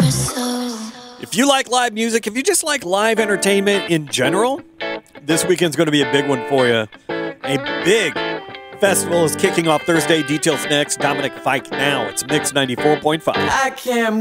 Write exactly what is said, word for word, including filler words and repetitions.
If you like live music, if you just like live entertainment in general, this weekend's going to be a big one for you. A big festival is kicking off Thursday. Details next. Dominic Fike now. It's Mix ninety-four point five. I can't